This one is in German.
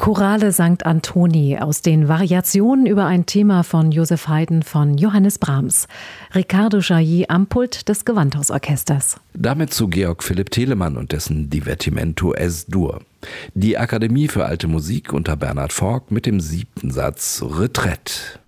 Chorale St. Antoni aus den Variationen über ein Thema von Joseph Haydn von Johannes Brahms. Riccardo Chailly am Pult des Gewandhausorchesters. Damit zu Georg Philipp Telemann und dessen Divertimento Es-Dur. Die Akademie für Alte Musik unter Bernhard Forck mit dem 7. Satz Retraite.